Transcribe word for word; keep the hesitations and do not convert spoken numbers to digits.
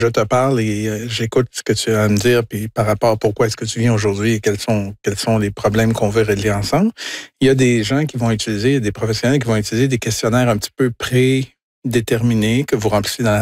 Je te parle et euh, j'écoute ce que tu as à me dire, puis par rapport à pourquoi est-ce que tu viens aujourd'hui et quels sont quels sont les problèmes qu'on veut régler ensemble. Il y a des gens qui vont utiliser, des professionnels qui vont utiliser des questionnaires un petit peu prédéterminés que vous remplissez dans la